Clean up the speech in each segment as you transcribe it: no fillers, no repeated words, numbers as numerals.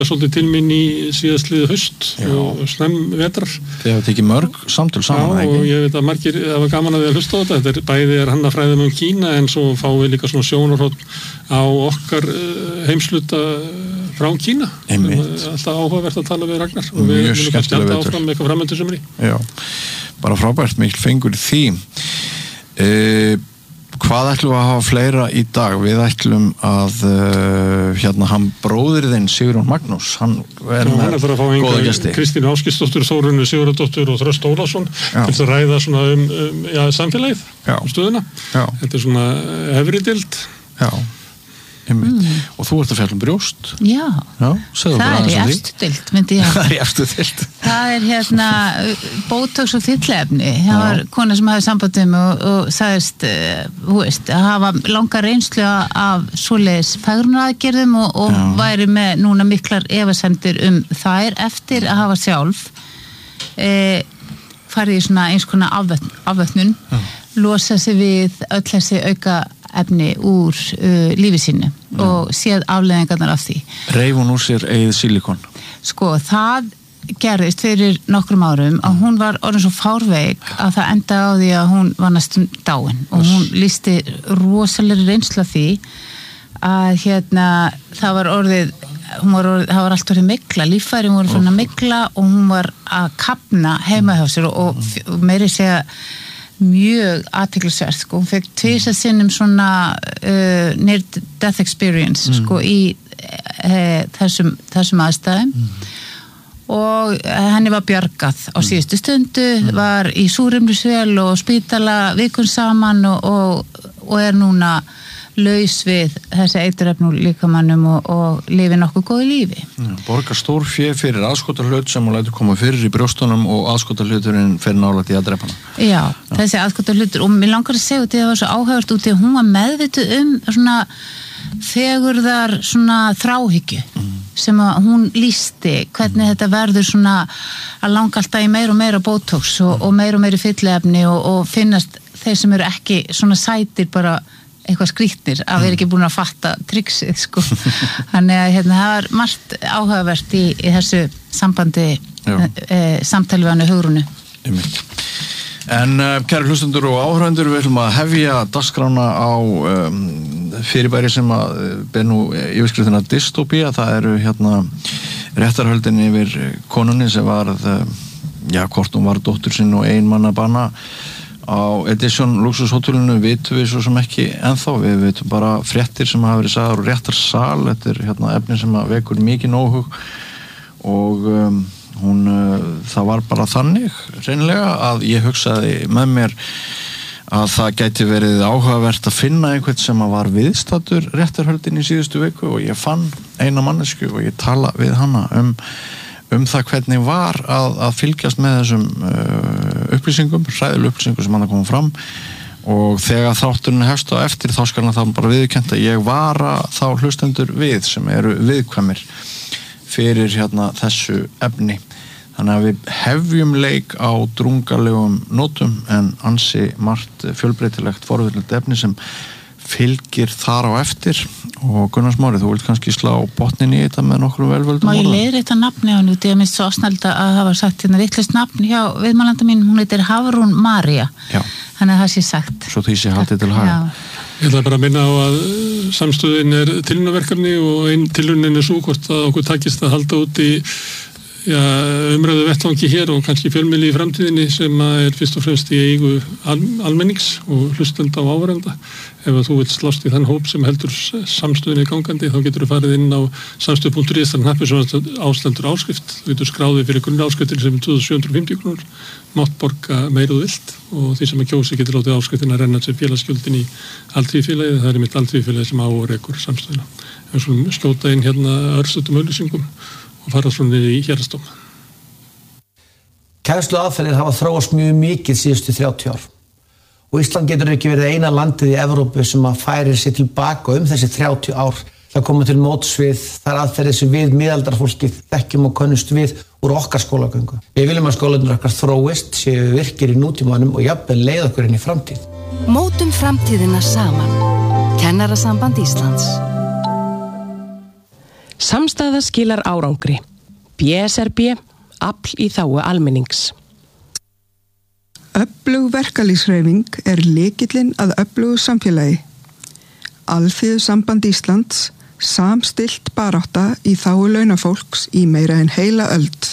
svolítið til mín í síðastliðið haust og vetrar. Þið hafa tekið mörg samtöl saman, ekki? Já, og ég veit að margir hafa gaman að því að hlusta á þetta. Bæði hannafræðum Kína, en svo fáum við líka svona sjónarhorn á okkar heimsluta frá Kína. Alltaf áhugavert að tala við Ragnar og við munum kannski alltaf áfram eitthvað framöndu sumri. Já, bara frábært, mikil fengur í því. Hvað ætlum við að hafa fleira í dag? Við ætlum að hann bróðir þinn Sigurjón Magnús, hann með góða gesti. Kristínu Áskisdóttur, Þórunni Sigurðardóttur og Þröst Ólafsson til að ræða svona samfélagið, stöðuna. Þetta svona efri deild. Já. Og þú ert að fjalla brjóst. Já, það í efstu deild, myndi ég. Það í efstu deild. Það Botox og fylliefni. Það var kona sem hafði sambandum og sagðist, að hafa langa reynslu af svoleiðis fegrunaraðgerðum og væri með núna miklar efasemdir þær eftir að hafa sjálf farið í svona eins konar afvötnun, losa sig við öll þessi auka efni úr lífi sínu og séð afleiðingarnar af því. Reif hún úr sér eigið silikon? Sko, það gerðist fyrir nokkrum árum að hún var orðin svo fárveik að það endaði á því að hún var næstum dáin og hún lýsti rosalegri reynslu af því að það var allt orðið mikla, líffærin voru svona mikla og hún var að kafna heima hjá sér og meiri segja mjög athyglisvert, sko. Hún fekk 2 sinnum svona near death experience, sko, í þessum aðstæðum og henni var bjargað á síðustu stundu, var í súrefnisvél og spítala vikun saman og núna laus við þessi eiturefni úr líkamannum og lifi nokkuð góðu lífi. Borgar stór fé fyrir aðskotarhlut sem hún lætur koma fyrir í brjóstunum og aðskotarhluturinn fyrir nálægt í að drepa hana. Já, þessi aðskotarhlutur og mér langar að segja út í það var svo áhugavert út í að hún var meðvituð svona fegurðar svona þráhyggju sem að hún lýsti hvernig þetta verður svona að langa alltaf í meira og meira botox og meira fylliefni og finnast þeir sem eru ekki svona sætir bara eitthvað skrýtnir að vera ekki búin að fatta triksið, sko. Þannig að það var margt áhugavert í þessu sambandi samtali við hana Hugrúnu. En kæru hlustendur og áhörvendur, við ætlum að hefja dagskrána á fyrirbæri sem að ber nú yfirskriftina dystopía. Það eru réttarhöldin yfir konunni sem varð, hvort hún var dóttur sinn og einmanna banna á Edition luxushótelinu vitum við svo sem ekki ennþá, við vitum bara fréttir sem hafa verið sagðar og réttarsal, þetta er efni sem vekur mikið óhug og það var bara þannig hreinlega að ég hugsaði með mér að það gæti verið áhugavert að finna einhvern sem var viðstaddur réttarhöldin í síðustu viku og ég fann eina mannesku og ég tala við hana það hvernig var að fylgjast með þessum upplýsingum, hræðilegum upplýsingum sem hann að koma fram og þegar þátturinn hefst á eftir þá skal hann það bara viðurkennt að ég vara þá hlustendur við sem eru viðkvæmir fyrir þessu efni. Þannig að við hefjum leik á drungalegum nótum en ansi margt fjölbreytilegt forvitnilegt efni sem fylgir þar á eftir og Gunnar Smári, þú vilt kannski slá botnin í þetta með nokkrum velvöldum orðum? Má ég leiðrétta nafni á henni út, ég minnst svo snælda að hafa sagt vitlaust nafn hjá viðmælanda mín, hún heitir Hafrún María. Já. Þannig að það sé sagt. Svo því sé haldið til haga. Ég ætla bara að minna á að samstöðin tilraunaverkefni og einn tilraunin svo hvort að okkur takist að halda út í umræðu vettvangi hér og kannski fjölmiðli í framtíðinni sem fyrst og fremst í eigu almennings og hlustenda á áhorfenda. Ef þú vilt slást í þann hóp sem heldur samstöðinni gangandi þá getur þú farið inn á samstöð.is þar hnappur sem ástendur áskrift. Þú getur skráðið fyrir grunn áskriftin sem 2750 krónur, mátt borga meira þú vilt og því sem kjósi getur látið áskriftin að renna sem félagsgjöldin í Altvífélagið. Það mitt Altvífélagið sem á og rekur samstöðina. En svo skjóta inn örstutum auglýsingum og fara svona í héraðsdóm. Kennsluaðferðir hafa þróast mjög mikið síðustu 30 ár og Ísland getur ekki verið eina landið í Evrópu sem að færir sig tilbaka þessi 30 ár til að koma til móts við þær aðferðir sem við miðaldarfólkið þekkjum og könnumst við úr okkar skólagöngu. Við viljum að skólarnir okkar þróist, séu virkir í nútímanum og jafnvel leið okkur inn í framtíð. Mótum framtíðina saman. Kennarasamband Íslands. Samstæða skilar árangri. BSRB, afl í þágu almennings. Öflug verkalýðshreyfing lykillinn að öflugu samfélagi. Alþýðusamband Íslands, samstillt barátta í þágu launafólks í meira en heila öld.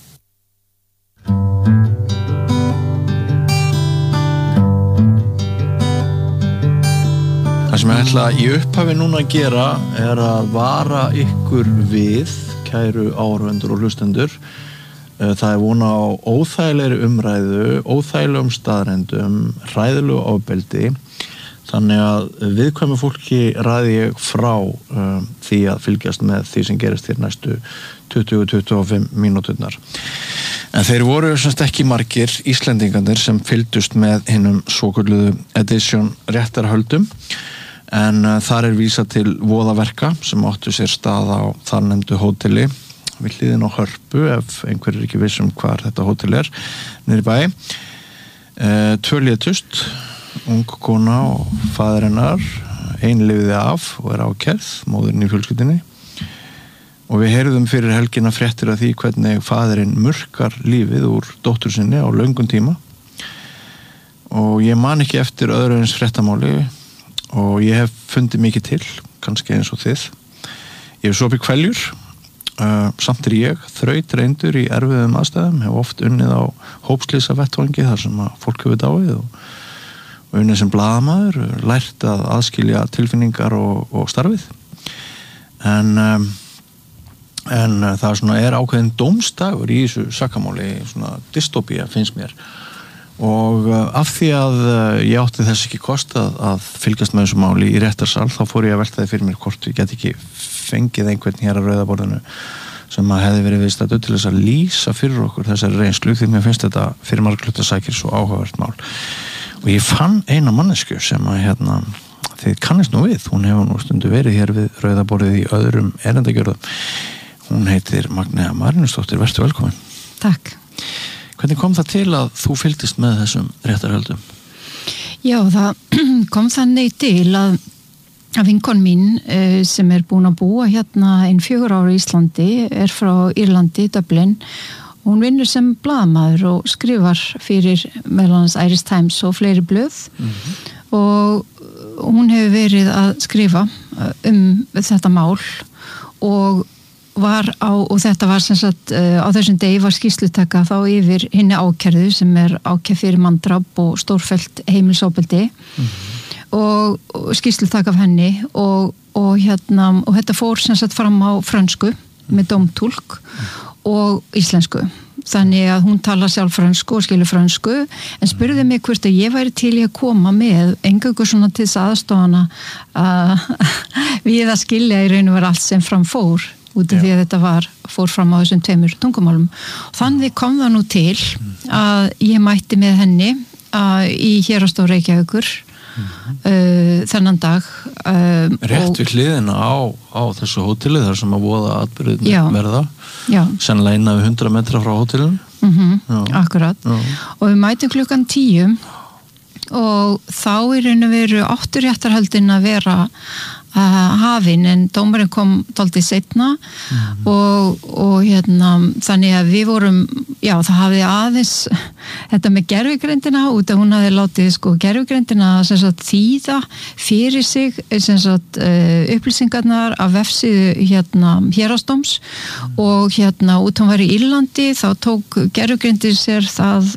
Það sem ég ætla í upphafi núna að gera að vara ykkur við, kæru áhorfendur og hlustendur. Það vona á óþægilegri umræðu, óþægilegum staðreyndum, hræðilegu ofbeldi. Þannig að viðkvæmu fólki ræði ég frá því að fylgjast með því sem gerist hér næstu 20-25 mínúturnar. En þeir voru semst ekki margir Íslendingarnir sem fylgdust með hinum svokölluðu edition réttarhöldum. En þar vísað til voðaverka sem áttu sér stað á þarnefndu hóteli við hliðin á Hörpu, ef einhver ekki viss hvar þetta hótel niðri bæ. 2 létust, ung kona og faðir hennar, ein lifði af og ákærð, móðirin í fjölskyldunni. Og við heyrðum fyrir helgina fréttir af því hvernig faðirinn murkar lífið úr dóttur sinni á löngum tíma. Og ég man ekki eftir öðru eins fréttamáli og ég hef fundið mikið til, kannski eins og þið. Ég hef sopið kveljur, samt ég þrautreyndur í erfiðum aðstæðum, hef oft unnið á hópslýsa vettvangi þar sem að fólk hefur dáið og unnið sem blaðamaður, lært að aðskilja tilfinningar og starfið. En það ákveðin dómstagur í þessu sakamáli, svona dystopía finnst mér. Og af því að ég átti þess ekki kost að fylgjast með þessu máli í réttarsal, þá fór ég að velta það fyrir mér hvort ég get ekki fengið einhvern hér að rauðaborðinu sem að hefði verið viðstaddur til þess að lýsa fyrir okkur þessari reynslu, því mér finnst þetta fyrir marglutasækir svo áhugavert mál. Og ég fann eina mannesku sem að þið kannist nú við, hún hefur nú stundu verið hér við rauðaborðið í öðrum erendagjörðum. Hún heitir Magnea Marinusdóttir, vertu velkomin. Takk. Hvernig kom það til að þú fylgdist með þessum réttarhöldum? Já, það kom þannig til að vinkon mín sem búin að búa hérna 4 ára í Íslandi, frá Írlandi, Dublin. Hún vinnur sem blaðamaður og skrifar fyrir meðal annars Irish Times og fleiri blöð. Og hún hefur verið að skrifa þetta mál og þetta var sem sagt á þessum degi var skýrslutaka þá yfir hinni ákærðu sem ákærð fyrir manndráp og stórfellt heimilisofbeldi og skýrslutaka af henni og þetta fór sem sagt fram á frönsku með dómtúlk og íslensku. Þannig að hún talar sjálf frönsku og skilur frönsku en spurði mig hvort að ég væri til í að koma með eingöngu svona til þess aðstofana við að skilja í raun og vera allt sem fram fór út af því að þetta fór fram á þessum 2 tungumálum. Þannig kom það nú til að ég mætti með henni í Héraðsdóm Reykjavíkur þennan dag. Rétt við hliðina á þessu hóteli þar sem að voða atbyrðin verða. Sennilega innan við 100 metra frá hótelinu. Akkurat. Og við mætum klukkan 10 og þá í raun og veru áttu réttarhöldin að vera hafin en dómarinn kom dálítið seinna og þannig að við vorum það hafði aðeins þetta með gervigreindina út að hún hafði látið gervigreindina sem sagt þýða fyrir sig sem sagt upplýsingarnar af vefsíðu Héraðsdóms og út hún var í Írlandi þá tók gervigreindin sér það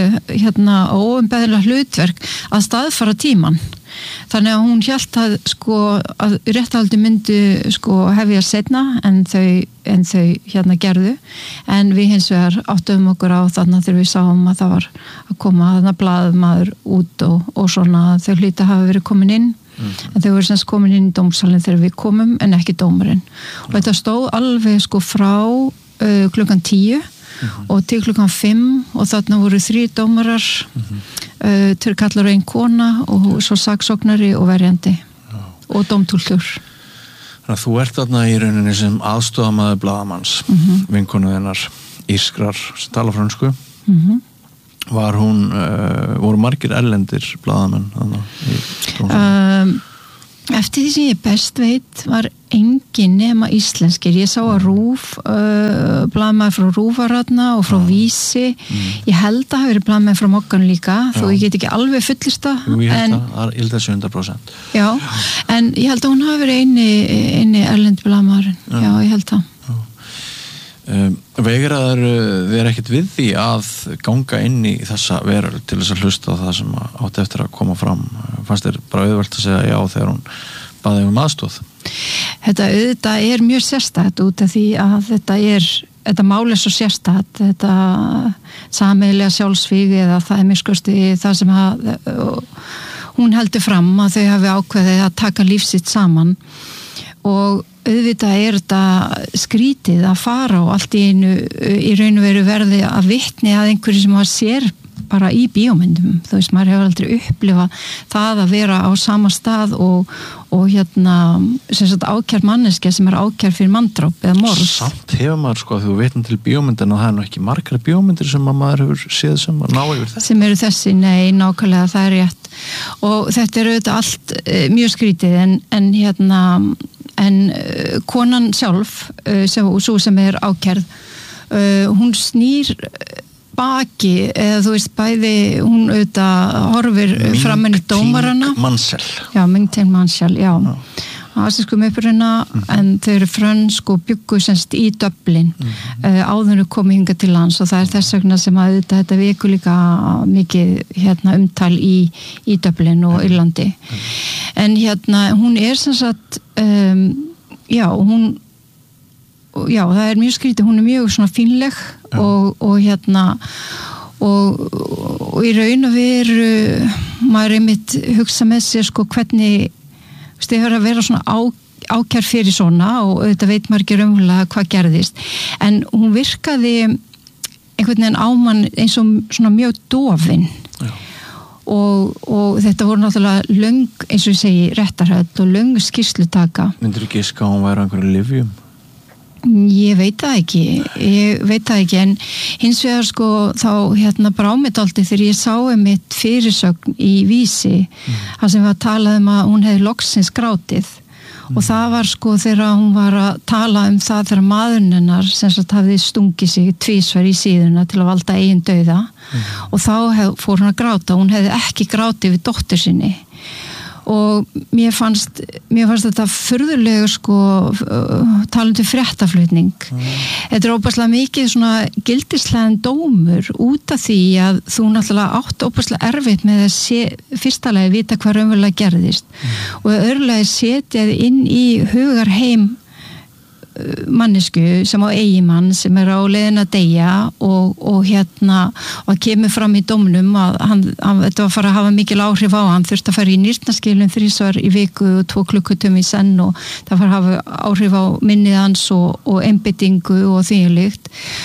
óumbeðilega hlutverk að staðfara tímann. Þannig að hún hélt að réttarhaldi myndi hefja seinna en þau gerðu en við hins vegar áttum okkur á þarna þegar við sáum að það var að koma þarna blaðmaður út og svona þau hlýta hafa verið komin inn en þau voru semst komin inn í dómsalinn þegar við komum en ekki dómarinn og þetta stóð alveg frá klukkan 10 og til klukkan 5 og þarna voru 3 dómarar 2 kallar og 1 kona og svo saksóknari og verjandi og dómtúlkur. Þannig að þú ert þarna í rauninni sem aðstofamaður blaðamanns vinkonu þennar ískrar sem tala frönsku voru margir erlendir blaðamenn þarna í Eftir því sem ég best veit var engin nema íslenskir. Ég sá að RÚV, blaðmaður frá RÚV var þarna og frá Vísi. Ég held að hafi verið blaðmaður frá Moggan líka, þó ég get ekki alveg fullista. Ég held að 100%. Já, en ég held að hún hafi verið eini erlend blaðmaðurinn. Já, ég held það. Veigraður þér ekkert við því að ganga inn í þessa veröld til þess að hlusta á það sem átti eftir að koma fram? Fannst þér bara auðvelt að segja já þegar hún baði aðstoð? Þetta auðvitað er mjög sérstakt út af því að þetta mál svo sérstakt, þetta sameiginlega sjálfsvíg eða það mjög skosti það sem hún heldur fram að þau hafi ákveðið að taka líf sitt saman og auðvitað þetta skrítið að fara og allt í raun og veru verði að vitni að einhverju sem maður sér bara í bíómyndum, þú veist, maður hefur aldrei upplifað það að vera á sama stað og sem sagt ákjær manneskja sem ákjær fyrir manndráp eða morð. Samt hefur maður að þú vitnar til bíómyndin og það nú ekki margar bíómyndir sem maður hefur séð sem ná yfir þetta. Sem eru þessi, nei, nákvæmlega, það rétt og þetta auðvitað allt mjög skrítið en konan sjálf, svo sem ákærð, hún snýr baki, eða þú veist bæði, hún auðvitað horfir framan í dómarana. Mansell. Já, Ming-Ting Mansell, já. Asískum uppruna, en þau eru frönsk og bjuggu semst í Dublin áður komið hingað til lands og það er þess vegna sem að þetta vekur líka mikið umtal í Dublin og Írlandi. En hún er sem sagt það er mjög skrítið, hún er mjög svona fínleg og í raun og veru maður einmitt hugsa með sér hvernig þau höfðu að vera svona ákær fyrir svona og auðvitað veit maður ekki raunverulega hvað gerðist en hún virkaði einhvern veginn á mann eins og svona mjög dofin og þetta voru náttúrulega löng, eins og ég segi, réttarhöld og löng skýrslutaka. Myndir ekki giska að hún væri á einhverju lyfjum? Ég veit það ekki en hins vegar þá brá mig dálítið þegar ég sá mitt fyrirsögn í Vísi þar sem var talað að hún hefði loksins grátið og það var þegar hún var að tala það þegar maðurinn hennar sem sagt hafði stungið sig tvísvar í síðuna til að valda eigin dauða og þá fór hún að gráta, hún hefði ekki grátið við dóttur sinni og mér fannst þetta furðulega talandi fréttaflutning. Þetta óbærslega mikið svona gildislegan dómur út af því að þú náttúrulega átt óbærslega erfitt með að fyrsta lagi vita hvað raunverulega gerðist og öðrulega setja þið inn í hugarheim mannesku sem á eigimann sem á leiðin að deyja og kemur fram í dómnum að þetta var að fara að hafa mikil áhrif á hann þurfti að fara í nýrnaskilum 3 svar í viku og 2 klukkutíma í senn og það fara að hafa áhrif á minnið hans og einbeitingu og því líkt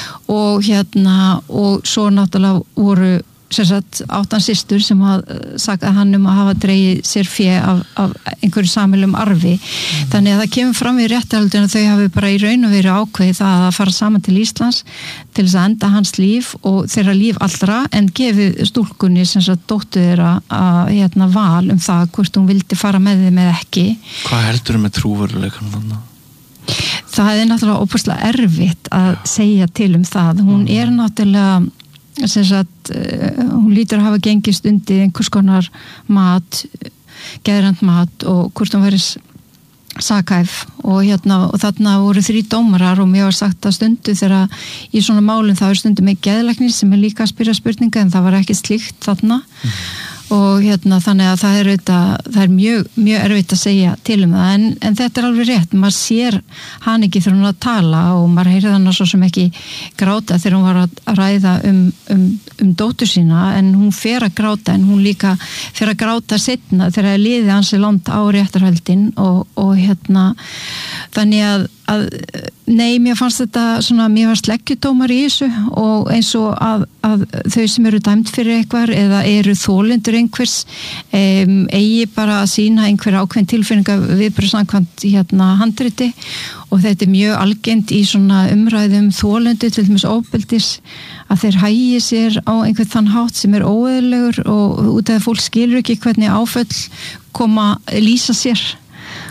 og svo náttúrulega voru sem sagt 8 systur sem sagði hann að hafa dreigið sér fé af einhverju samilum arfi þannig að það kemur fram í réttarhöldinu að þau hafi bara í raun og veru ákveðið það að fara saman til Íslands til þess að enda hans líf og þeirra líf allra en gefið stúlkunni sem sagt dóttur þeirra að val það hvort hún vildi fara með þeim eða ekki. Hvað heldur með trúveruleikann þannig? Það er náttúrulega óbærslega erfitt að segja til það. Hún er náttúrulega sem sagt, hún lítur að hafa gengist undir einhvers konar mat, geðrænt mat og hvort hún verið sakhæf og þarna voru 3 dómarar og mér var sagt að stundu þegar í svona málum það er stundu með geðlæknir sem er líka að spyrja spurninga en það var ekki slíkt þarna og þannig að það er mjög, mjög erfitt að segja til það en þetta er alveg rétt, maður sér hann ekki þegar hún að tala og maður heyrði hann svo sem ekki gráta þegar hún var að ræða um dóttur sína en hún fer að gráta en hún líka fer að gráta seinna þegar liði hansi langt á réttarhöldin og þannig að nei, mér fannst þetta svona, mér fannst leggjudómar í þessu og eins og að þau sem eru dæmd fyrir eitthvað eða eru þolendur einhvers eigi bara að sýna einhver ákveðin tilfinninga viðbrögð samkvæmt handriti og þetta er mjög algengt í svona umræðum þolendur til dæmis ofbeldis að þeir hægi sér á einhvern þann hátt sem er óeðlilegur og út af að fólk skilur ekki hvernig áföll koma lýsa sér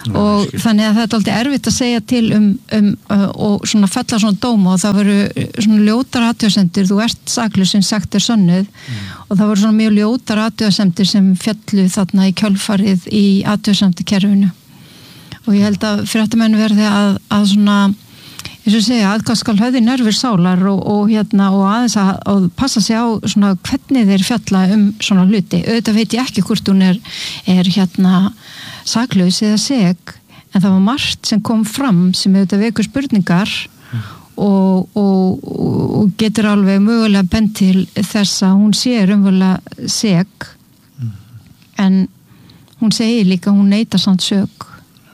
og þannig að það er alltaf erfitt að segja til og svona fella svona dóma og það veru svona ljótar athugasemdir, þú ert saklaus sem sagt er sönnuð og það voru svona mjög ljótar athugasemdir sem fjallu þarna í kjölfarið í athugasemdakerfinu og ég held að fréttamenn verði að svona eins og segja, aðgað skal höfði nervir sálar og aðeins að passa sig á svona hvernig þeir fjalla svona hluti. Auðvitað veit ég ekki hvort hún er saklaus eða seg, en það var margt sem kom fram sem auðvitað vekur spurningar og getur alveg mögulega bent til þess að hún sé raunverulega seg, en hún segir líka að hún neitar samt sök.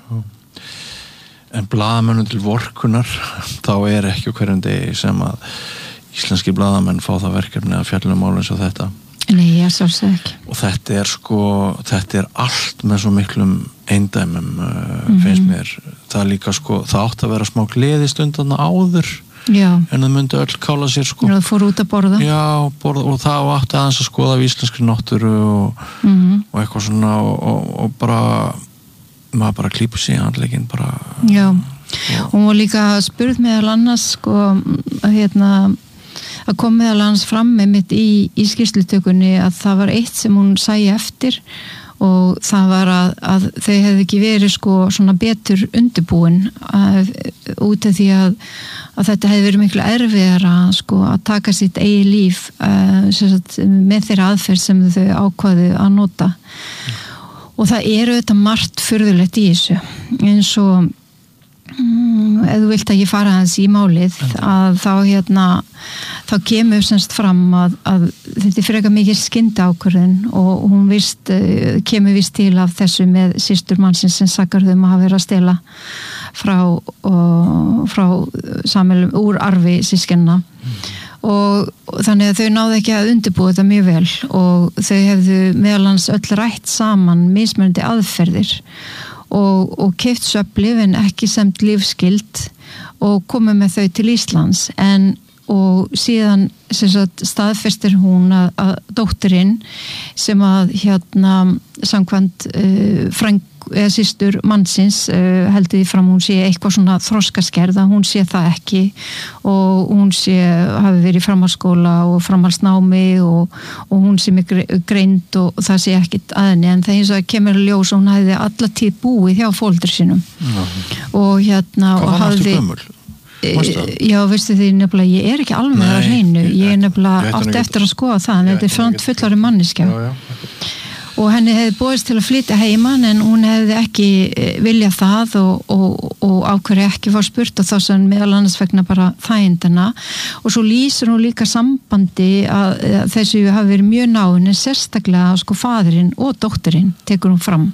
En blaðamönnum til vorkunar, þá ekki hverjum degi sem að íslenski blaðamenn fá það verkefni að fjalla mál eins og þetta. Nei, ég sjálfsög ekki. Og þetta allt með svo miklum eindæmum, finnst mér. Það líka það átti að vera smá gleðistund þarna áður, já. En það myndi öll kála sér Já, það fór út að borða. Já, og það átti aðeins að skoða af íslenskri náttúru og eitthvað svona og bara maður bara klípur sig í handlegginn bara. Já, hún var líka spurð meðal annars að kom meðal annars fram með mitt í skýrslutökunni að það var eitt sem hún sæi eftir og það var að þau hefði ekki verið svona betur undirbúin út af því að þetta hefði verið miklu erfiðara að taka sitt eigið líf með þeirra aðferð sem þau ákvaðu að nota. Og það auðvitað margt furðulegt í þessu, eins og ef þú vilt að ég fara aðeins í málið, að þá kemur semst fram að þetta frekar mikið skyndiákvörðun og hún kemur vist til af þessu með systur mannsins sem sakar þau að hafa verið að stela frá samhælum úr arfi systkina. Og þannig að þau náðu ekki að undirbúa þetta mjög vel og þau hefðu meðalans öll rætt saman mismunandi aðferðir og keypt svefnlyf en ekki semt lífsgild og komið með þau til Íslands og síðan staðfestir hún að dóttirinn sem að samkvæmt eða systur mannsins heldur því fram hún sé eitthvað svona þroskaskerð að hún sé það ekki og hún hafi verið í framhaldsskóla og framhaldsnámi og hún sé mikið greind og það sé ekkit að henni en það eins og það kemur ljós og hún hefði alla tíð búið hjá foreldrum sínum og Hvað var næstu gömul? Já, veistu því nefnilega ég ekki alveg að hreinu, ég nefnilega átti eftir að skoða það en þetta front fullari manneskja og henni hefði búist til að flytja heiman en hún hefði ekki viljað það og ákveði ekki var spurt og þá sem meðal annars vegna bara þægindina og svo lýsir hún líka sambandi að þessu hafi verið mjög náin en sérstaklega faðirinn og dóttirinn tekur hún fram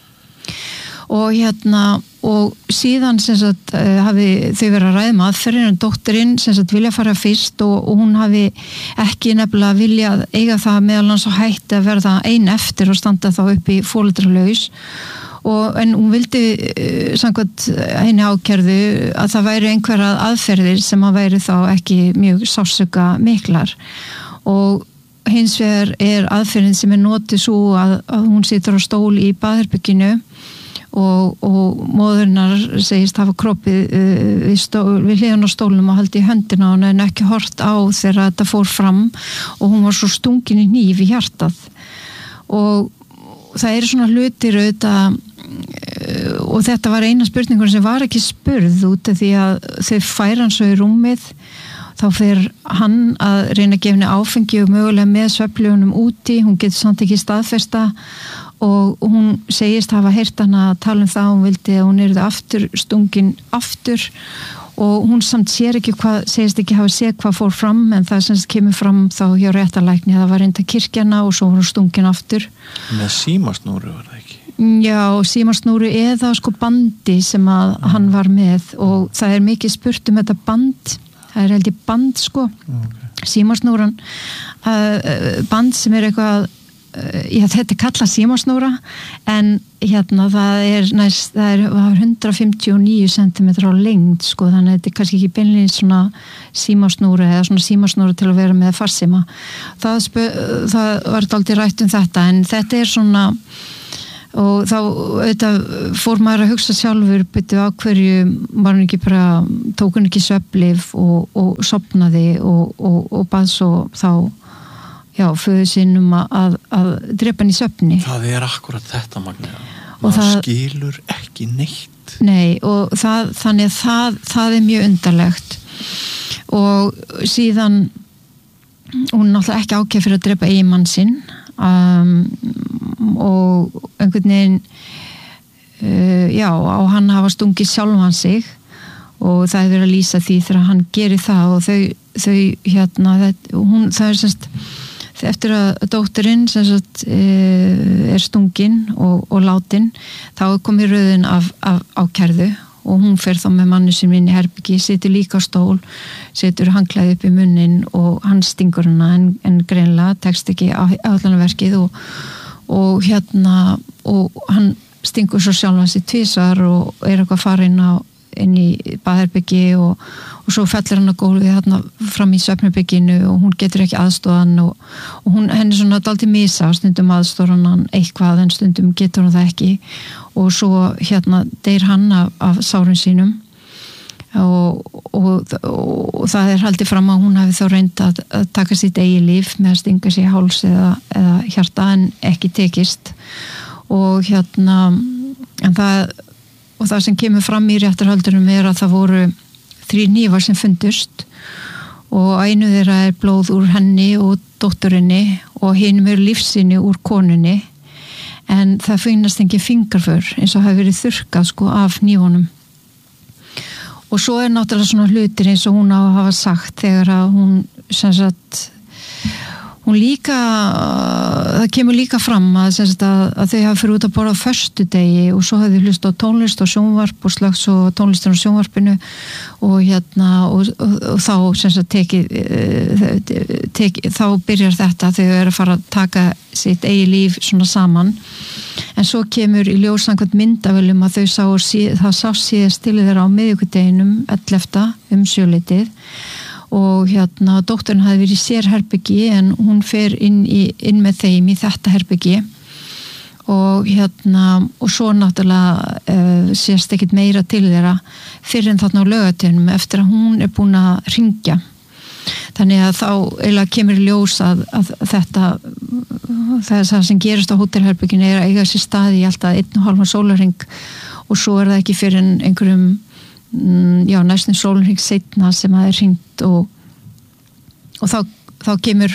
og og síðan hafi þau verið að ræða með aðferðin en dóttirinn vilja fara fyrst og hún hafi ekki nefnilega viljað eiga það meðal hans og hætti að verða ein eftir og standa þá upp í foreldralaus en hún vildi samkvæmt henni ákærðu að það væri einhverja aðferðir sem að væri þá ekki mjög sársauka miklar og hins vegar aðferðin sem notið svo að hún situr á stól í baðherberginu og móðurinnar segist hafa kroppið við hliðan á stólnum og haldi í höndina og en ekki hort á þegar þetta fór fram og hún var svo stungin í hníf í hjartað og það svona hlutir auðvitað og þetta var eina spurningur sem var ekki spurð út af því að þau færa hann svo í rúmið þá fer hann að reyna að gefa henni áfengi og mögulega með svefnlyfunum úti, hún getur samt ekki staðfesta og hún segist hafa heyrt hana að tala það hún vildi að hún aftur stungin aftur og hún samt segist ekki hafa séð hvað fór fram en það sem kemur fram þá hjá réttarlækni það var reynda kirkjana og svo var hún stungin aftur með símasnúru var það ekki? Já, símasnúru eða bandi sem að hann var með og það mikið spurt þetta band það held ég band símasnúran band sem eitthvað þetta kallað símasnúra en það var 159 cm á lengd þannig að þetta kannski ekki beinlega svona símasnúra eða svona símasnúra til að vera með farsíma það var dálítið rætt þetta en þetta svona og þá auðvitað fór maður að hugsa sjálfur byrju á hverju var hann ekki bara tók hann ekki svefnlyf og sofnaði og bað svo þá föður sínum að drepa hann í svefni. Það akkurat þetta, Magnea. Og það skilur ekki neitt. Nei, og þannig að það mjög undarlegt og síðan hún náttúrulega ekki ákveð fyrir að drepa eiginmann sinn og einhvern veginn á hann hafa stungið sjálfan sig og það verið að lýsa því þegar hann gerir það og það semst eftir að dótturinn semst stungin og látin þá komið röðin af ákærðu og hún fer þá með manni sem inn í herbyggi, situr líka á stól, situr handklæði upp í munnin og hann stingur hana en greinlega tekst ekki áhaldanaverkið og hann stingur svo sjálfan sig tvisvar og eitthvað farin inn í baðherbyggi og svo fellir hann á gólfið þarna fram í svefnherbygginu og hún getur ekki aðstoðan og henni svona dálítið misa stundum aðstoðar hann eitthvað en stundum getur hann það ekki og svo deyr hann af sárum sínum og það haldið fram að hún hafi þá reynd að taka sitt eigið líf með að stinga sér í háls eða hjarta en ekki tekist og en það sem kemur fram í réttarhöldunum að það voru 3 hnífar sem fundust og einu þeirra blóð úr henni og dótturinni og hinum lífsýni úr konunni en það finnast engin fingraför eins og hafi verið þurrkað af hnífunum og svo náttúrulega svona hlutir eins og hún á að hafa sagt þegar að hún sem sagt hún líka, það kemur líka fram að þau hafa fyrir út að borða á föstudegi og svo hafði hlust á tónlist og sjónvarp og slags og tónlistin á sjónvarpinu og þá sem sagt þá byrjar þetta þau að fara að taka sitt eigi líf svona saman en svo kemur í ljós samkvæmt myndavölum að það sá síðast til þeirra á miðvikudeginum 11. sjöleytið og dótturinn hafði verið í sérherbyggi en hún fer inn með þeim í þetta herbyggi og svo náttúrulega sést ekkit meira til þeirra fyrir en þarna á laugardeginum eftir að hún búin að hringja þannig að þá eiginlega kemur í ljós að það sem gerist á hótelherbygginu að eiga sér staði í alltaf 1,5 sólarhring og svo það ekki fyrir einhverjum næstum sólarhring seinna sem það hringt og þá kemur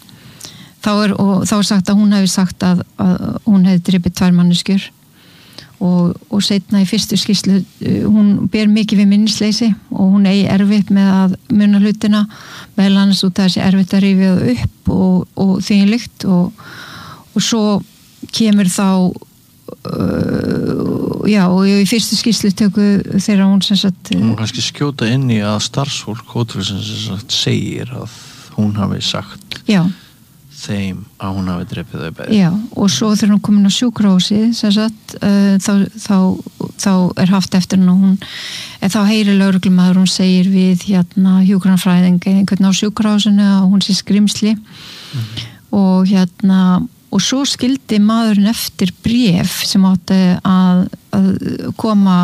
þá sagt að hún hefði sagt að hún hefði drepið 2 manneskjur og seinna í fyrstu skýrslu hún ber mikið við minnisleysi og hún eigi erfitt með að muna hlutina meðal annars út af þessi erfitt að rifja það upp og þvílíkt og svo kemur þá og í fyrstu skýrslutöku þegar hún sem sagt hún kannski skjóta inn í að starfsfólk hótelsins sem sagt segir að hún hafi sagt þeim að hún hafi drepið þau bæði og svo þegar hún komin á sjúkrahúsið sem sagt þá haft eftir henni og hún þá heyrir lögreglumaður hún segir við hjúkrunarfræðing einhvern á sjúkrahúsinu og hún sé skrimsli og svo skildi maðurinn eftir bréf sem átti að koma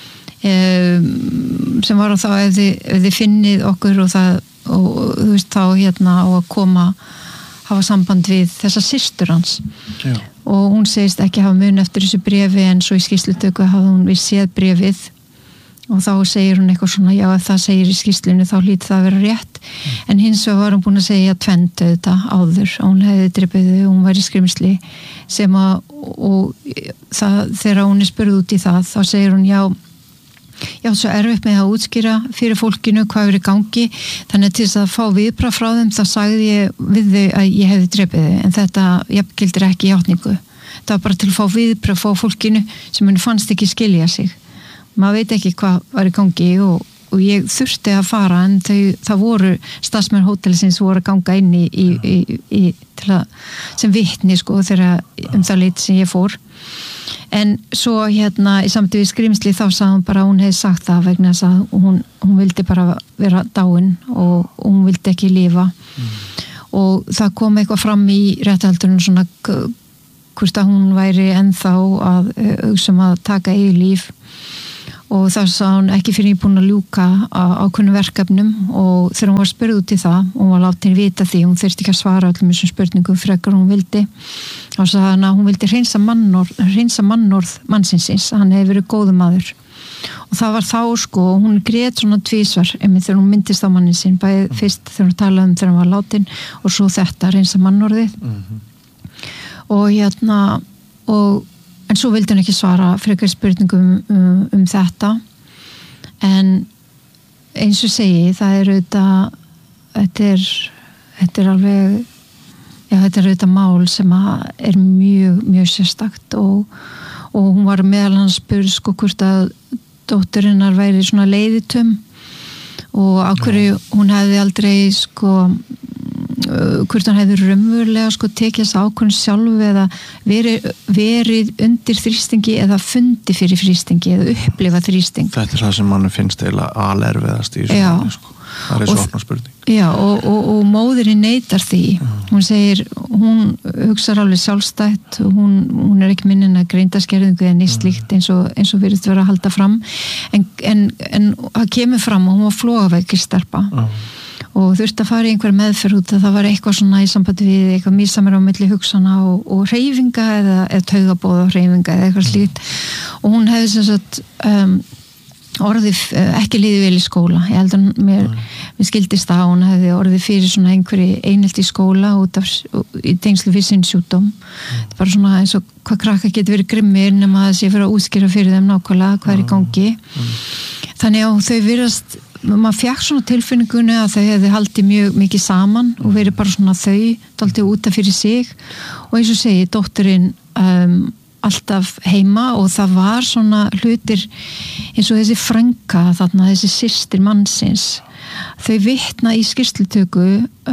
sem var þá ef þið finnið okkur og þú veist þá á að koma hafa samband við þessa systur hans og hún segist ekki hafa mun eftir þessu bréfi en svo í skýrslutöku hafði hún við séð bréfið og þá segir hún eitthvað svona ef það segir í skýrslunni þá hlýtur það að vera rétt en hins vegar var hún búin að segja tvennt auðvitað áður og hún hefði drepið og hún var í skrimsli sem þegar hún spurð út í það þá segir hún já svo erfitt með að útskýra fyrir fólkinu hvað er í gangi þannig til þess að fá viðbragð frá þeim þá sagði ég við þau að ég hefði drepið en þetta gildir ekki játningu það var bara til að fá viðbragð frá fólkinu sem henni fannst ekki skilja sig maður veit ekki hvað var í gangi og ég þurfti að fara en það voru starfsmenn hótelsins voru að ganga inn í til að, sem vitni þegar það leit sem ég fór en svo í samtíð við skrimsli þá sagði hún bara að hún hefði sagt það vegna þess að hún vildi bara vera dáin og hún vildi ekki lifa og það kom eitthvað fram í réttarhaldunum svona hvort að hún væri ennþá að að taka eigið líf og það sá hún ekki fyrir búin að ljúka ákveðnum verkefnum og þegar hún var spurð út í það og hún var látin vita því, hún þurfti ekki að svara öllum þessum spurningum frekar hún vildi þá sagði hann að hún vildi hreinsa mannorð mannsins, hann hefði verið góður maður og það var þá sko, hún grét svona tvísvar þegar hún myndist á mannin sinn, bæði fyrst þegar hún talaði þegar hann var látin og svo þetta hreinsa mannorðið og en svo vildi hann ekki svara frekar spurningum þetta en eins og segi það er auðvitað þetta er alveg þetta er auðvitað mál sem er mjög sérstakt og hún var meðal hans spurð sko hvort að dótturinnar væri svona leiðitum og á hverju hún hefði aldrei sko hvort hann hefði raunverulega sko tekið þess ákvörðun sjálf eða verið undir þrýstingi eða fundi fyrir þrýstingi eða upplifa þrýsting. Þetta er það sem mann finnst eiginlega alerfiðast í svona sko. Það er svo opna spurning. Já, og móðirinn neitar því. Hún segir, hún hugsar alveg sjálfstætt og hún er ekki minnin að greindaskerðingu eða neitt slíkt eins og virðist vera að halda fram en það kemur fram og hún var flogaveikir stelpa og þurfti að fara í einhver meðferð út að það var eitthvað svona í sambandi við eitthvað mísamir á milli hugsana og hreyfinga eða taugabóða hreyfinga eða eitthvað slíkt og hún hefði sem sagt orðið ekki liðið vel í skóla ég held að mér skildist að hún hefði orðið fyrir svona einhverju einelti í skóla út af í tengslu við sinn sjúkdóm þetta er bara svona eins og hvað krakka getur verið grimmir nema að það sé fyrir að útskýra fyrir þeim nákvæmlega hvað er í gangi þannig að þau virðast maður fekk svona tilfinningunni að þau hefði haldið mjög mikið saman og verið bara svona þau dálítið út af fyrir sig og eins og segi, dótturinn alltaf heima og það var svona hlutir eins og þessi frænka þarna, þessi systir mannsins þau vitna í skýrslutöku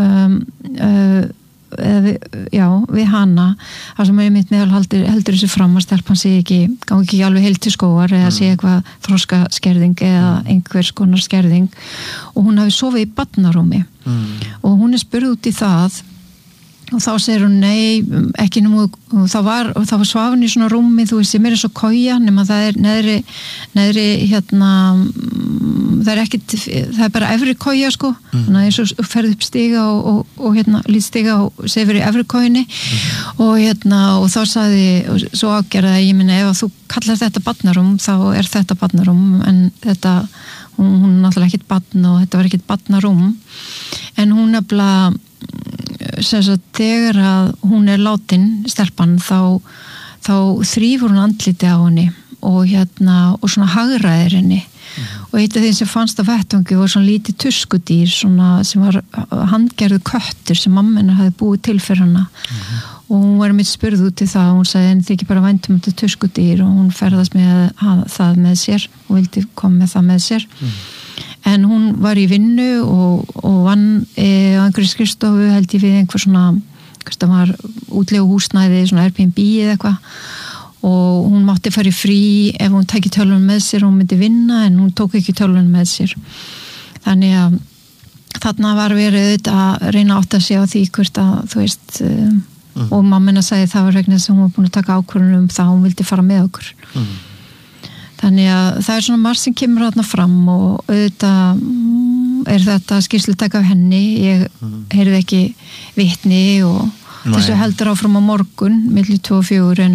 við hana þar sem einmitt meðal heldur þessu fram að stelpan sé gangi ekki alveg heilt til skógar eða sé eitthvað þroskaskerðing eða einhvers konar skerðing og hún hafi sofið í barnarúmi og hún er spurð út í það og þá segir hún nei, ekki nú það var svafin í svona rúmi þú veist, sem er eins og koja nema það er neðri það er ekkit það er bara efri koja sko þannig að eins og ferð upp stiga og lít stiga og segir í efri kojunni og þá sagði svo ágerða að ég minna ef þú kallar þetta barnarúm þá er þetta barnarúm en þetta hún náttúrulega ekkit barn og þetta var ekkit barnarúm en hún nefnilega sem sagt þegar að hún er látin stelpan þá þrífur hún andliti á henni og svona hagraðir henni og eitt af þeim sem fannst á vettvangi var svona lítið tuskudýr svona sem var handgerðu köttur sem mamma hennar hafði búið til fyrir hana og hún var mitt spurð út í það og hún sagði en þið ekki bara væntum þetta tuskudýr og hún ferðast með það með sér og vildi koma með það með sér en hún var í vinnu og vann á einhverju skrifstofu held ég við einhver svona það var útlegu húsnæði svona Airbnb eða eitthvað og hún mátti fara í frí ef hún tæki tölvun með sér og hún myndi vinna en hún tók ekki tölvun með sér þannig að þarna var verið að reyna átt að sé á því hvert að þú veist og mammina sagði það var vegna þess að hún var búin að taka ákvörðun það hún vildi fara með okkur þannig að það er svona margt sem kemur þarna fram og auðvitað er þetta skýrslutaka af henni ég heyrði ekki vitni og þessu heldur áfram á morgun milli 2 og 4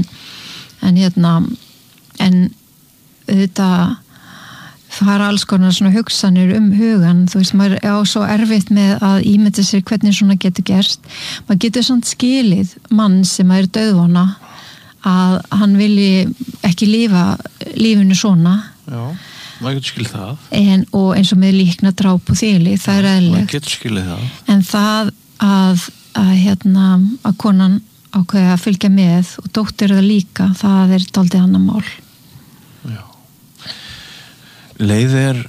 en auðvitað fara alls konar svona hugsanir hugan þú veist, maður er á svo erfitt með að ímynda sér hvernig svona getur gerst maður getur svona skilið mann sem er dauðvona að hann vilji ekki lifa lífinu svona já, maður getur skilið það og eins og með líkna dráp og þýli það er eðlilegt maður getur skilið það en það að konan ákveði að fylgja með og dóttir það líka það er dálítið annað mál já leið er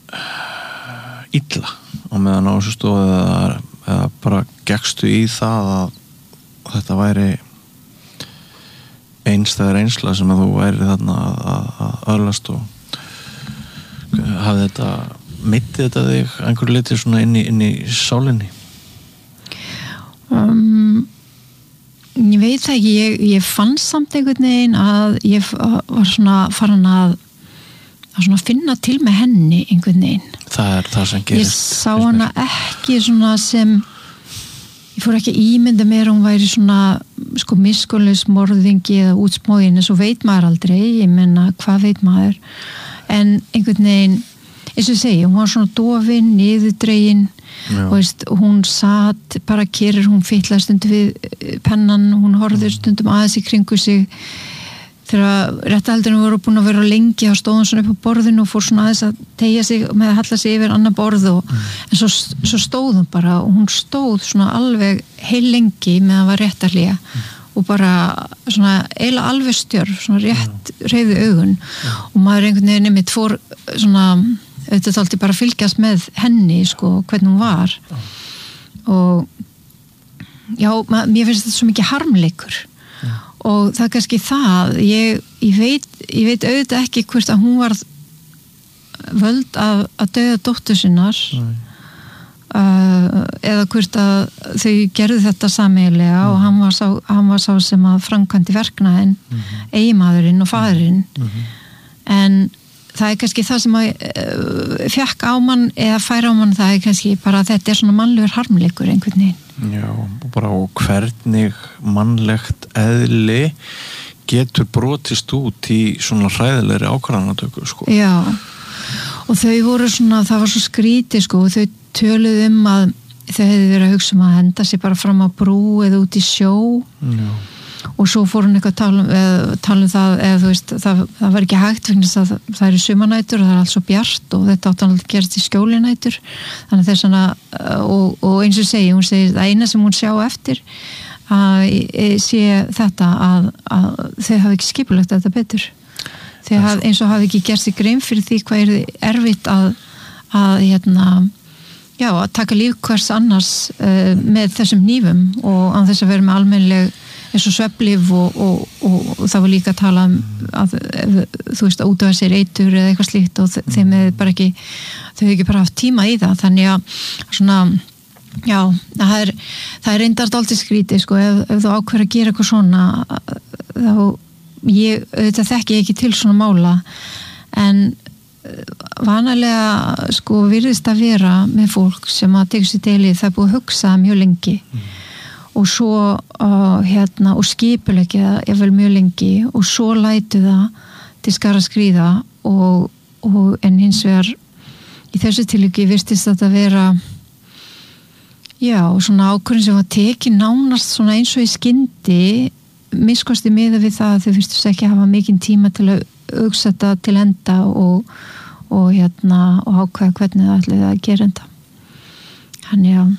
illa og meðan á þessu stóðu eða bara gekkstu í það að þetta væri einstæðar einsla sem að þú væri þarna að öðlast og hafði þetta mittið þetta þig einhverju litið svona inn í sálinni Ég veit það ekki, ég fann samt einhvern veginn að ég var svona farin að svona finna til með henni einhvern veginn. Það það sem gerist. Ég sá hana ekki svona sem, ég fór ekki ímynda mér hún væri svona sko miskunnlaus morðingi eða útsmógin, svo veit maður aldrei, ég menna hvað veit maður, en einhvern veginn, eins og ég segi, hún var svona dofin, niðurdregin, og veist, hún satt bara kyrr, hún fitlaði stundum við pennan, hún horfði stundum aðeins í kringu sig þegar réttahaldurinn voru búin að vera lengi þá stóð hún svona upp á borðinu og fór svona aðeins að teygja sig með að halla sig yfir annar borð en svo stóð hún bara og hún stóð svona alveg heil lengi með að var réttarlega og bara svona eiginlega alveg stjörf, svona rétt hreyfði augun og maður einhvern veginn einmitt fór svona auðvitað þálti bara að fylgjast með henni sko, hvernig hún var og já, mér finnst þetta svo mikið harmleikur og það er kannski það ég veit auðvitað ekki hvort að hún var völd að dauða dóttur sinnar eða hvort að þau gerðu þetta sameiginlega og hann var sá sem að framkvæmdi verknaðinn eiginmaðurinn og faðurinn en það er kannski það sem að fjekk á mann eða færa á mann það er kannski bara að þetta er svona mannlegur harmleikur einhvern veginn. Já, bara og hvernig mannlegt eðli getur brotist út í svona hræðilegri ákvarðanatöku sko. Já, og þau voru svona, það var svo skrítið sko og þau töluðu að þau hefðu verið að hugsa að henda sig bara fram á brú eða út í sjó. Já. Og svo fór hún eitthvað að tala það eða þú veist, það var ekki hægt vegna þess að það eru sumarnætur og það er allt svo bjart og þetta átti að gerast í skjólinætur þannig að þess að og eins og hún segir að eina sem hún sjá eftir að sé þetta að þau hafi ekki skipulagt þetta betur eins og hafi ekki gert sig grein fyrir því hvað er erfitt að taka líf hvers annars með þessum hnífum og án þess að vera með almennileg eins og svefnlyf og það var líka að tala að þú veist að útöfa sér eitur eða eitthvað slíkt og þeim hefur bara ekki þau hefur ekki bara haft tíma í það þannig að svona já, það er reyndar dálítið skrítið sko ef þú ákveður að gera eitthvað svona þá auðvitað þekki ég ekki til svona mála en vanalega sko virðist að vera með fólk sem að tekur sér deilið það er búið að hugsa mjög lengi og svo og skipuleggja það vel mjög lengi og svo lætu það til skara skríða og en hins vegar í þessu tilviki virtist þetta vera já, svona ákvörðun sem var tekin nánast svona eins og í skyndi miskosti miða við það að þau virtust ekki hafa mikinn tíma til að hugsa þetta til enda og ákveða hvernig það ætlaði að gera enda þannig að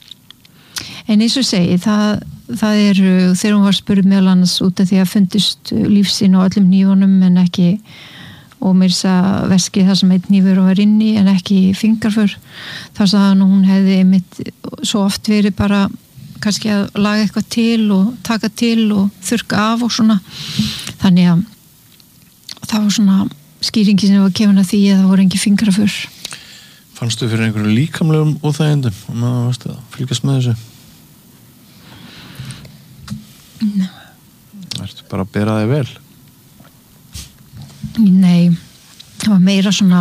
en eins og segi, það eru þegar hún var spurð meðal annars út af því að fundist lífsinn á öllum hnífunum en ekki og mér sagði veskið það sem einn hnífur var inni en ekki fingraför þá sagði hann og hún hefði mitt svo oft verið bara kannski að laga eitthvað til og taka til og þurrka af og svona þannig að það var svona skýringi sem var kemur að því að það voru engin fingraför. Fannstu fyrir einhverju líkamlegum óþægindum og maður varst að fylgjast með þessu? Ertu bara að bera þig vel? Nei, það var meira svona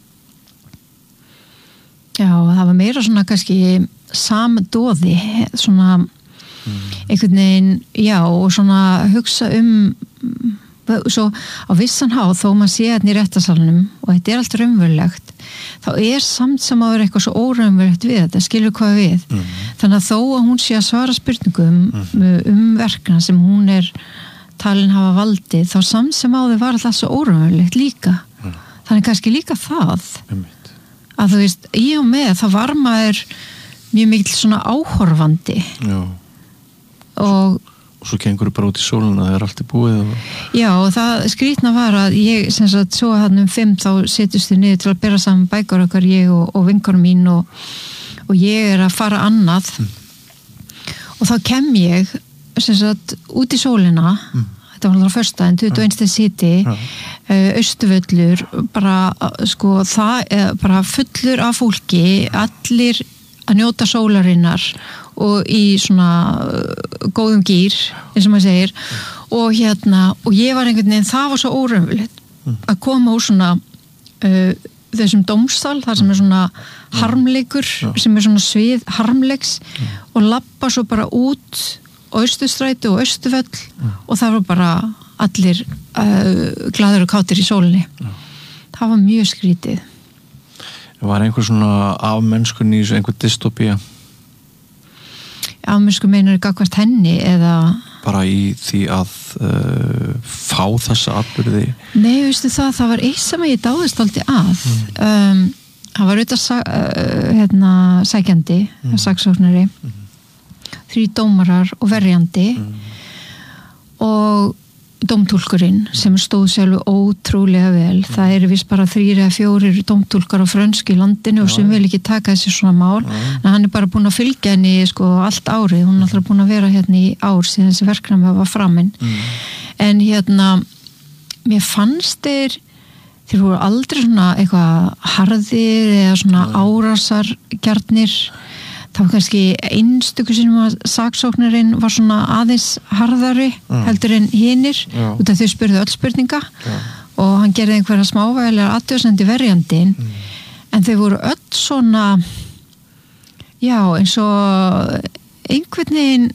það var meira svona kannski samdóði svona einhvern veginn, já og svona hugsa svo á vissan hátt þó maður sé hérna í réttarsalnum og þetta er allt raunverulegt þá er samt sem að vera eitthvað svo óraunverulegt við þetta, skilur hvað við þannig að þó að hún sé að svara spurningum verkna sem hún er talin hafa valdið þá samt sem á þau var alltaf svo óraunverulegt líka þannig kannski líka það að þú veist, í og með þá var maður mjög mikil svona áhorfandi og svo gengur bara út í sóluna þegar allt er búið Já, og það skrýtna var að ég sem sagt svo hann 5 þá setjumst þið niður til að bera saman bækur okkar ég og vinkonum mín og ég er að fara annað og þá kem ég sem sagt út í sólina þetta var alltaf föstudaginn 21. síti Austurvöllur bara sko það bara fullur af fólki allir að njóta sólarinnar og í svona góðum gýr, eins og maður segir og ég var einhvern veginn, það var svo óraunverulegt að koma úr svona þessum dómsal, þar sem svona harmleikur, sem svona svið harmleiks og labba svo bara út Austurstræti og Austurvöll og það var bara allir glaður og kátir í sólinni. Það var mjög skrítið. Var einhver svona afmennskun í einhver dystopía? Afmennsku meinar gagnvart henni eða bara í því að fá þessa atburði? Nei, veistu það var eitt sem ég dáðist aldrei að. Það var auðvitað sækjandi, saksóknari, 3 dómarar og verjandi og dómtúlkurinn sem stóð sjálf ótrúlega vel. Það eru vist bara 3 eða 4 dómtúlkar á frönsku í landinu og sem vil ekki taka þessi svona mál en hann bara búin að fylgja henni allt árið, hún er alltaf búin að vera hérna í ár síðan þessi verknæmi var framinn en mér fannst þeir voru aldrei svona eitthvað harðir eða svona árásargjarnir. Það var kannski einstöku sem saksóknarinn var svona aðeins harðari heldur en hinir út af þau spurðu öll spurninga og hann gerði einhverja smávægilega athugasemdir verjandinn en þau voru öll svona eins og einhvern veginn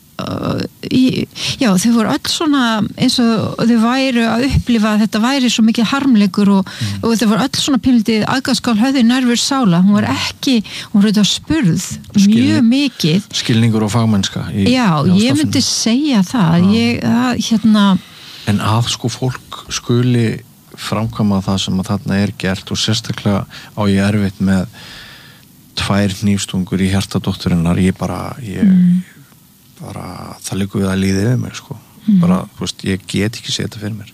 þau voru öll svona eins og þau væru að upplifa að þetta væri svo mikið harmleikur og þau voru öll svona pínlítið aðgangskál höfðu nærvör sála, hún var auðvitað spurð mjög mikið skilningur og fagmennska ég myndi segja það en að fólk skuli framkvæma það sem að þarna gert og sérstaklega á ég erfitt með 2 hnífstungur í hjartadótturinnar það liggur við að líði við mig bara, ég get ekki séð þetta fyrir mér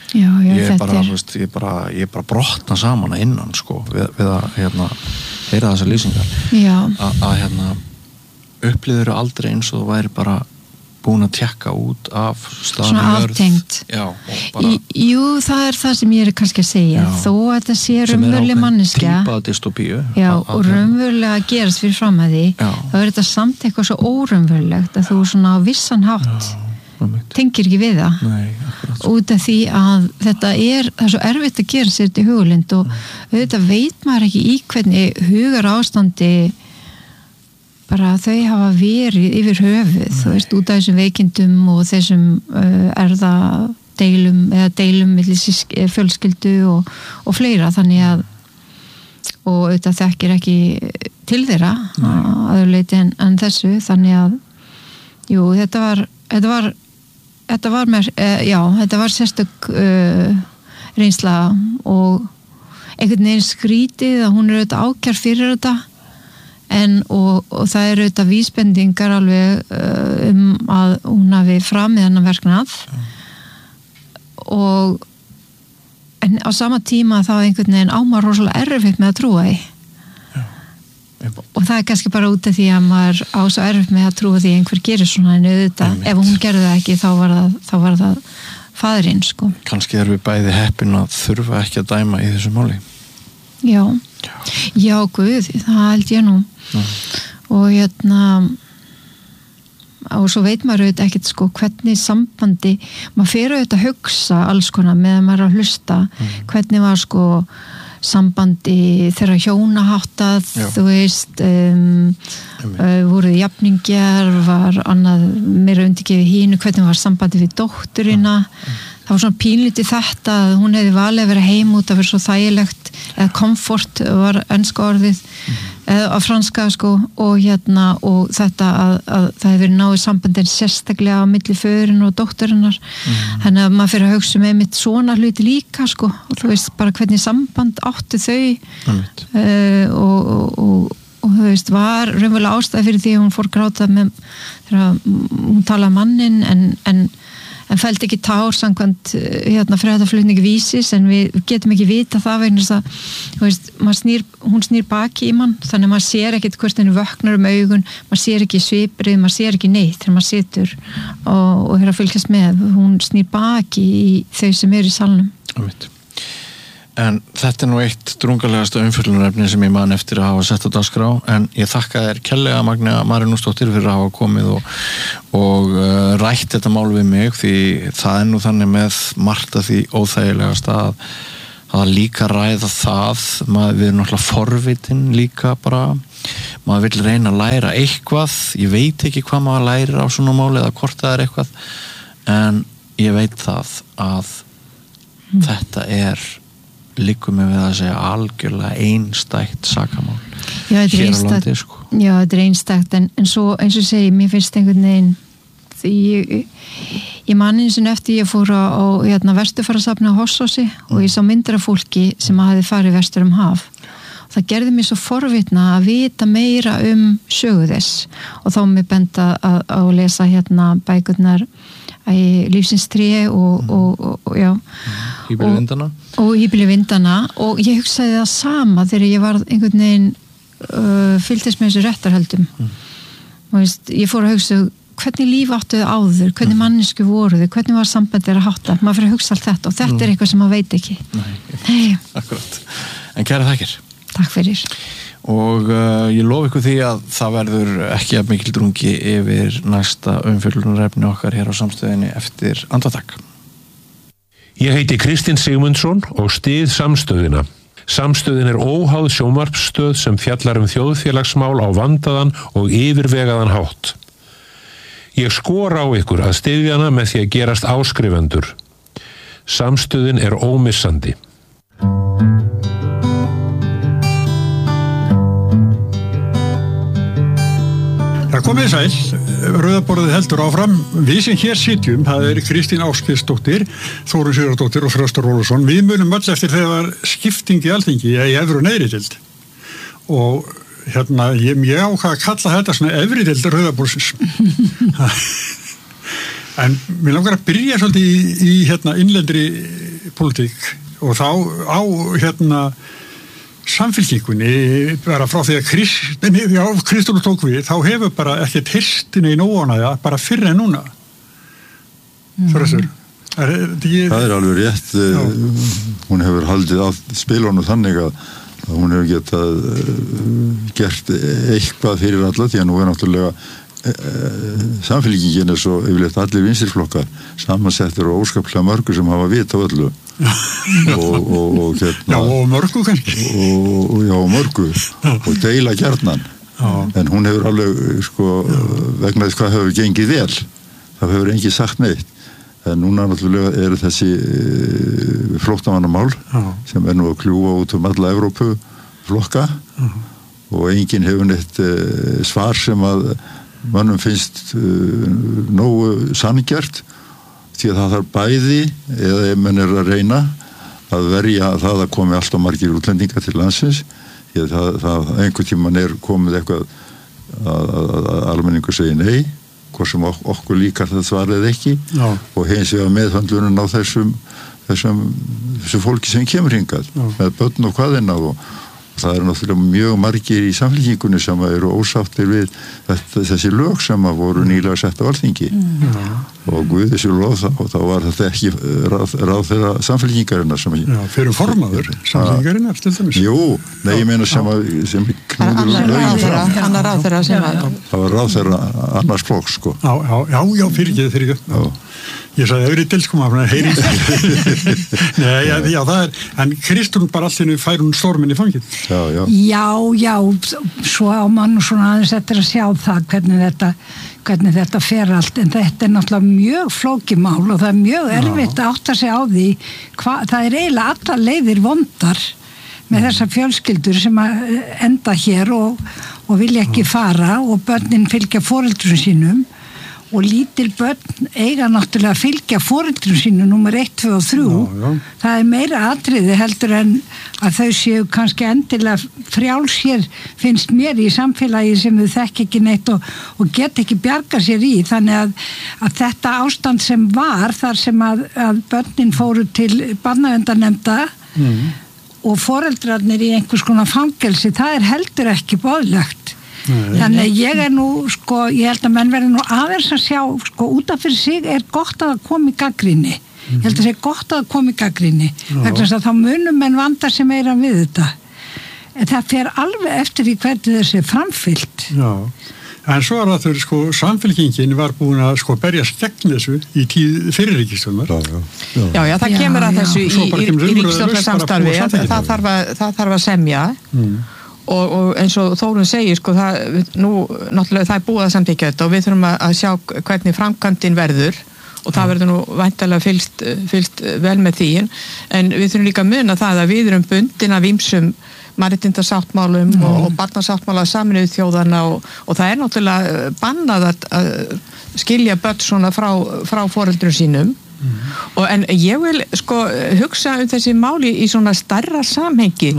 ég bara brotna saman að innan við að heyra þessar lýsingar að upplýður aldrei eins og þú væri bara búin að tjekka út af svona aftengt jú, það það sem ég kannski að segja þó að þetta sé raunveruleg manneskja típa dystopíu og raunverulega að gerast fyrir fram að því þá þetta samt eitthvað svo óraunverulegt að þú svona á vissan hátt tengir ekki við það út af því að þetta það er svo erfitt að gera sér til hugulund og auðvitað veit maður ekki í hvernig hugar ástandi bara þau hafa verið yfir höfuð, þú veist, út af þessum veikindum og þessum erðadeilum eða deilum milli fjölskyldu og fleira, þannig að og auðvitað þekkir ekki til þeirra að leiti en þessu, þannig að jú, þetta var sérstök reynsla og einhvern veginn skrítið að hún auðvitað ákjær fyrir þetta og það eru auðvitað vísbendingar alveg að hún hafi framið hennar verknað en á sama tíma þá einhvern veginn ámar rosalega erfitt með að trúa því og það kannski bara út af því að maður á svo erfitt með að trúa því einhver gerir svona en auðvitað ef hún gerði það ekki þá var það faðirinn kannski erum við bæði heppin að þurfa ekki að dæma í þessu máli Já, guð, það held ég nú og og svo veit maður auðvitað ekkert hvernig sambandi maður fer auðvitað að hugsa alls konar meðan maður að hlusta hvernig var sambandi þeirra hjónaháttað þú veist voruð jafningjar var annað meira undirgefið hínu hvernig var sambandi við dótturina það var svona pínlítið þetta að hún hefði valið að vera heim út að vera svo þægilegt eða komfort var enska orðið eða franska og þetta að það hefði verið náið sambandin sérstaklega á milli föðurinn og dótturinnar þannig að maður fyrir að hugsa með mitt svona hluti líka og þú veist bara hvernig samband áttu þau og þú veist var raunverulega ástæði fyrir því að hún fór grátað með þegar hún talaði mannin en fældi ekki tár samkvæmt fréttaflutningi Vísis en við getum ekki vita það vegna þess að þú veist, hún snýr baki í mann þannig að maður sér ekkit hvort henni vöknar augun maður sér ekki sviprið, maður sér ekki neitt þegar maður situr og er að fylgjast með hún snýr baki í þau sem eru í salnum En þetta nú eitt drungalegasta umfjöllunarefni sem ég man eftir að hafa sett á dagskrá, en ég þakka þér kærlega Magnea Marinósdóttir fyrir að hafa komið og rætt þetta mál við mig, því það nú þannig með margt af því óþægilegasta að líka ræða það, við erum náttúrulega forvitin líka bara, maður vill reyna að læra eitthvað, ég veit ekki hvað maður lærir á svona máli eða hvort það eitthvað, en ég veit það að þetta liggur mig við að segja algjörlega einstætt sakamál hér á landi, sko. Já, þetta einstætt, en svo eins og segi, mér finnst einhvern veginn því ég man eins og eftir ég fór á Vesturfarasafni á Hossósi og ég sá myndir af fólki sem hafi farið vestur haf. Það gerði mér svo forvitna að vita meira sögu þess og þá mér benda að lesa bækurnar Lífsins tré og já Híbýli vindana og Híbýli vindana og ég hugsaði það sama þegar ég var einhvern veginn fylgdist með þessu réttarhöldum og ég fór að hugsa hvernig líf áttu þau áður, hvernig mannesku voru þau, hvernig var sambandið að hátta, maður fyrir að hugsa allt þetta og þetta eitthvað sem maður veit ekki. Nei. Akkurat. En kæra þakkir. Takk fyrir. Og ég lofa ykkur því að það verður ekki að mikil drungi yfir næsta umfjöllunarefni okkar hér á Samstöðinni eftir andartak. Ég heiti Kristinn Sigmundsson og styð Samstöðina. Samstöðin óháð sjónvarpsstöð sem fjallar þjóðfélagsmál á vandaðan og yfirvegaðan hátt. Ég skora á ykkur að styðja hana með því að gerast áskrifendur. Samstöðin ómissandi. Það komið sæl, Rauðaborðið heldur áfram. Við sem hér sitjum, það Kristín Ásgeirsdóttir, Þórunn Sigurðardóttir og Þröstur Ólafsson. Við munum öll eftir þegar skipting í Alþingi í efri og neðri deild. Og ég ákvað að kalla þetta svona efri deild Rauðaborðsins. En mér langar að byrja svolítið í innlendri pólitík og þá á samfylkingunni bara frá því að Kristúnu tók við, þá hefur bara ekkert hirstinni í nóanaða bara fyrr en núna. Þröstur. Það alveg rétt. Hún hefur haldið á spilunum þannig að hún hefur getað gert eitthvað fyrir alla, því að nú náttúrulega samfylkingin svo yfirleitt allir vinstirflokkar samansettir og óskaplega mörgu sem hafa vit á öllu og mörgu kannski og mörgu og deila gjarnan en hún hefur alveg vegna þess hvað hefur gengið vel það hefur enginn sagt neitt en núna náttúrulega þessi flóttamannamál sem nú að kljúa út alla Evrópu flokka og enginn hefur neitt svar sem að mönnum finnst nógu sanngjarnt því að það þarf bæði eða ef menn að reyna að verja það að komi alltaf margir útlendingar til landsins því að það einhvern tímann komið eitthvað að almenningur segir nei hvort sem okkur líkar það svarið ekki og hins vegar meðhöndlunum á þessu fólki sem kemur hingað með börn og hvaðina og það náttúrulega mjög margir í samfélkingunni sem ósáttir við þessi lög sem voru nýlega sett á Alþingi og Guð þessi lof þá var þetta ekki ráð þeirra samfélkingarinnar sem fyrir formaður samfélkingarinnar til dæmis Jú, nei ég meina sem knúður annar ráð þeirra sem það var ráð þeirra annars flokks sko Já, fyrir ég sagði öðru til maður heyri Nei, já, það en Kristún bara allir fær hún storminn í fangið Já, svo á mann svona aðeins eftir að sjá það hvernig þetta fer allt en þetta náttúrulega mjög flókið mál og það mjög erfitt að átta sig á því það eiginlega allar leiðir vondar með þessar fjölskyldur sem að enda hér og vilja ekki fara og börnin fylgja foreldrum sínum og lítil börn eiga náttúrulega að fylgja foreldrum sínu númer 1, 2 og 3 það meira atriði heldur en að þau séu kannski endilega frjáls hér finnst mér í samfélagi sem þau þekki ekki neitt og get ekki bjarga sér í þannig að þetta ástand sem var þar sem að börnin fóru til barnaverndarnefnda og foreldrarnir í einhvers konar fangelsi það heldur ekki boðlegt þannig að ég nú ég held að menn verði nú aðeins að sjá út af fyrir sig gott að það komi gagnrýni Ég held að það sé gott að koma í gagnrýni vegna þess að þá munum menn vanda sig meira við þetta. En það fer alveg eftir í hvernig þessi framfyllt. Já, en svo það þau, samfylkingin var búin að berjast gegn þessu í tíð fyrir ríkisstjórnar. Já, það kemur að þessu í ríkisstjórnarsamstarfi, það þarf að semja. Og eins og Þórunn segir nú náttúrulega það búið að samþykkja þetta og við þurfum að sjá hvernig framkvæmdin verður og það verður nú væntanlega fylgst vel með því en við þurfum líka að muna það að við erum bundin af ýmsum mannréttindasáttmálum og barnasáttmála Sameinuðu þjóðanna og það náttúrulega bannað að skilja börn svona frá foreldrum sínum. En ég vil hugsa þessi máli í svona stærra samhengi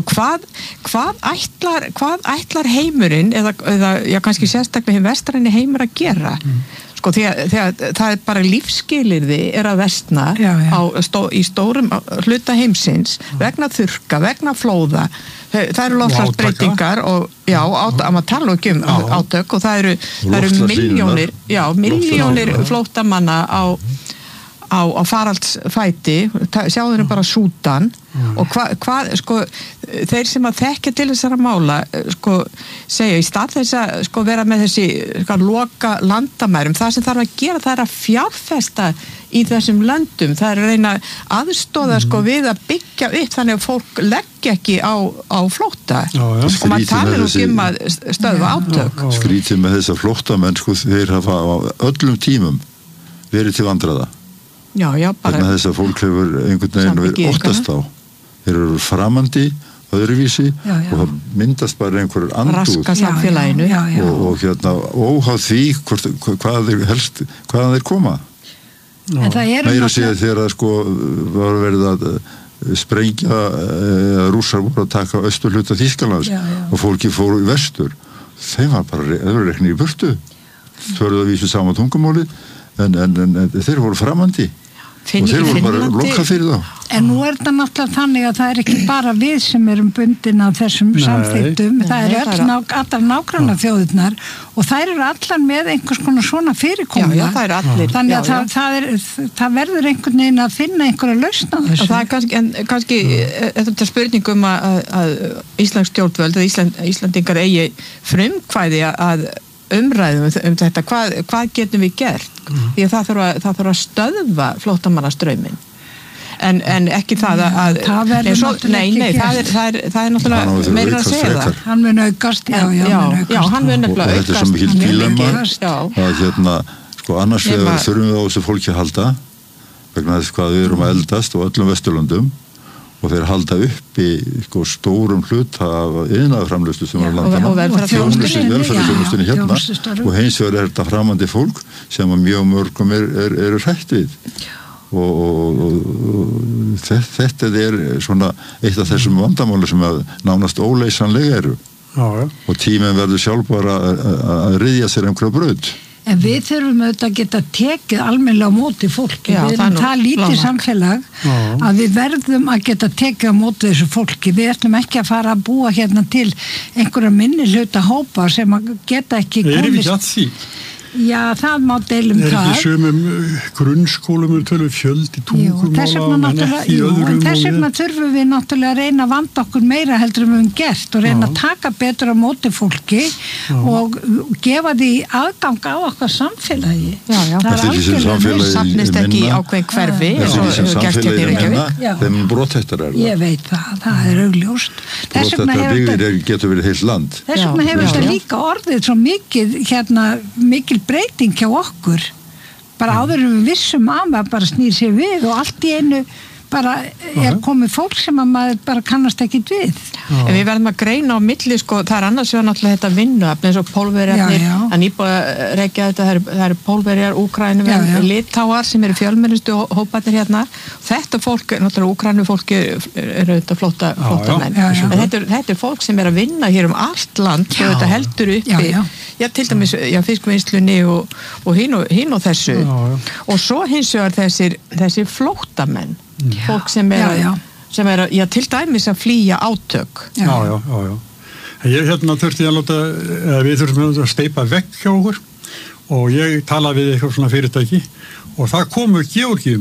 hvað ætlar heimurinn eða kannski sérstaklega vestræni heimur að gera þegar það bara lífsskilyrði að versna í stórum hluta heimsins vegna þurrka, vegna flóða það eru loftslagsbreytingar og að maður tala ekki átök og það eru milljónir flóttamanna á faraldsfæti, sjáðu bara Súdan og þeir sem að þekkja til þessara mála segja í stað þess að vera með þessi loka landamærum, það sem þarf að gera það að fjárfesta í þessum löndum, það að reyna aðstoða við að byggja upp þannig að fólk leggja ekki á flótta og maður talar að stöðva átök. Skrítið með þessa flóttamenn þeir hafa á öllum tímum verið til vandræða. Já, bara þess að fólk hefur einhvern veginn verið óttast á. Þeir eru framandi öðruvísi og það myndast bara einhverjur andúð raska samfélaginu og óháð því hvaðan þeir koma. Meira segja þegar var verið að sprengja rússar voru að taka austurhluta Þýskalands og fólki fóru í vestur. Þeim var bara öðrurekni í burtu. Þörðu að vísu sama tungumálið en þeir voru framandi og þeir voru bara lokað fyrir þá. En nú þetta náttúrulega þannig að það ekki bara við sem erum bundin af þessum samþykktum, það allar nágranna þjóðirnar og þær eru allar með einhvers konar svona fyrirkomula. Já, það eru allir. Þannig að það verður einhvern veginn að finna einhverja lausn á þessu. Og það kannski þetta spurning að íslensk stjórnvöld eða Íslandingar eigi frumkvæði að umræðum þetta, hvað getum við gert því að það þarf að stöðva flóttamannastrauminn en ekki það að það verður náttúrulega það er náttúrulega meira að segja það hann mun aukast hann mun nefnilega aukast þetta er svo mikill dilemma að annars þurfum við á þessu fólki að halda vegna þess hvað við erum að eldast og öllum Vesturlöndum og þeir halda upp í stórum hlut af iðnaðarframleiðslu sem var landana og velferðarþjónustunni hérna og hins vegar þetta framandi fólk sem að mjög mörgum eru hrætt við og þetta svona eitt af þessum vandamáli sem að nánast óleysanlega eru og tíminn verður sjálf bara að ryðja sér einhverja braut. En við þurfum auðvitað að geta tekið almennilega á móti fólki. Við erum það lítið samfélag að við verðum að geta tekið á móti þessu fólki. Við ætlum ekki að fara að búa hérna til einhverja minni hluta hópa sem að geta ekki komist. Erum við ekki að því? Já, það má deilum það. Ekki sumum grunnskólum tölum fjöldi tungumála en ekki öðrum. Þess vegna þurfum við náttúrulega að reyna að vanda okkur meira heldur við höfum gert og reyna að taka betur á móti fólki og gefa því aðgang á okkar samfélagi. Það er algjörlega safnist ekki í ákveðin hverfi eins og gert hérna í Reykjavík. Þeim brothættar það. Ég veit það er augljóst. Brothættar byggðir getur verið heilt land. Þess vegna hefur þetta líka orðið svo mikil breyting hjá okkur bara áður við vissum að bara snýr sér við og allt í einu bara komið fólk sem að maður bara kannast ekkit við. En við verðum að greina á milli það er annars vegar náttúrulega þetta vinnuafl eins og pólverjarnir, að nýbúið að rekja þetta, það eru pólverjar, Úkrænum Litáar sem eru fjölmennustu hóparnir hérna. Þetta fólk, náttúrulega Úkrænu fólki eru þetta flóttamenn. En þetta er fólk sem er að vinna hér allt land og þetta heldur uppi til dæmis fiskvinnslunni og hinn og þessu. Og svo hins vegar þessir flóttamenn fólk sem er til dæmis að flýja átök. Já. Ég þurfti við þurfum að steypa vekk hjá okkur og ég talaði við eitthvað svona fyrirtæki og það komu Georgíumenn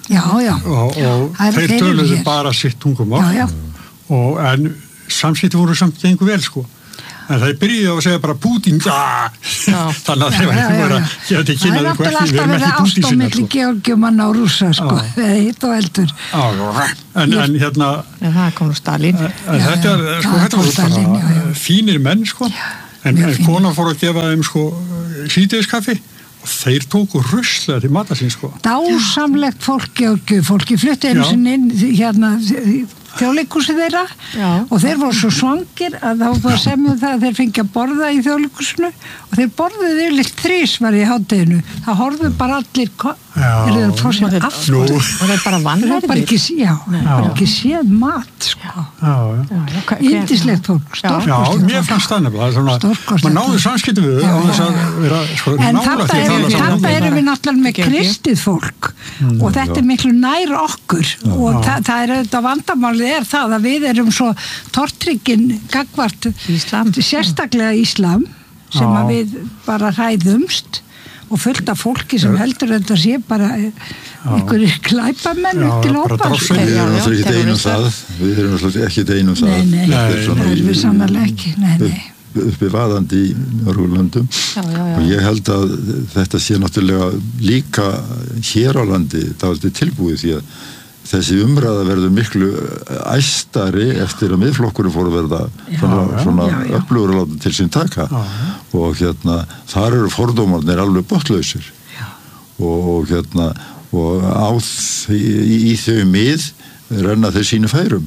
og þeir töluðu bara sitt tungumál en samskipti voru samt gengur vel sko en það byrjuði á að segja bara Pútín þannig að þeir var ekki bara hér til kynnaði eitthvað ekki, við erum ekki Pútín sinna sko. Georgiumanna og rússa sko, hitt og eldur en hérna það kom nú Stalin þetta voru bara fínir menn sko en konan fór að gefa þeim sko síðdegskaffi og þeir tóku ruslega til matar sín sko dásamlegt fólki flutti einu sinni inn hérna þjóðleikhúsið þeirra og þeir voru svo svangir að þá var semjum það að þeir fengi að borða í þjóðleikhúsinu og þeir borðuðu yfirleitt þrisvar í hádeginu það horfðu bara allir þeir fór sér aftur og þeir bara vann bara ekki séð mat sko yndislegt fólk stórkostlegt mér fannst það nefnilega maður náðu samskipti við á þess að vera en þarna erum við náttúrulega með kristið fólk og þetta er miklu nær okkur og það er auðvitað vandamálið það að við erum svo tortryggin gagvart sérstaklega Íslam sem að við bara hræðumst og fullt af fólki sem heldur þetta sé bara einhverjir glæpamenn til ópars við erum náttúrulega ekki einum það við erum náttúrulega ekki einum það það erum við sannarlega ekki uppi vaðandi í Norðurlöndum og ég held að þetta sé náttúrulega líka hér á landi dálítið tilbúið því að þessi umræða verður miklu æstari eftir að miðflokkurinn fór að verða svona öflugur að láta til sín taka og þar eru fordómarnir alveg botlausir og í þau mið renna þeir sínu færum